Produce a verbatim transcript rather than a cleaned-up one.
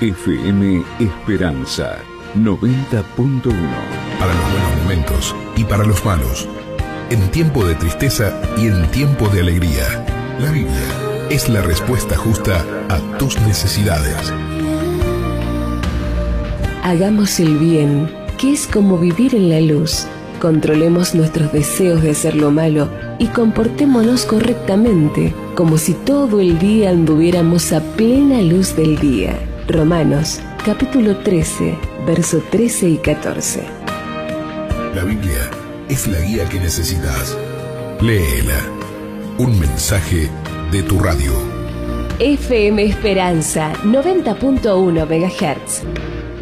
F M Esperanza noventa punto uno. Para los buenos momentos y para los malos. En tiempo de tristeza y en tiempo de alegría. La Biblia es la respuesta justa a tus necesidades. Hagamos el bien, que es como vivir en la luz. Controlemos nuestros deseos de hacer lo malo y comportémonos correctamente, como si todo el día anduviéramos a plena luz del día. Romanos, capítulo trece, verso trece y catorce. La Biblia es la guía que necesitas. Léela. Un mensaje de tu radio. F M Esperanza, noventa punto uno megahertz.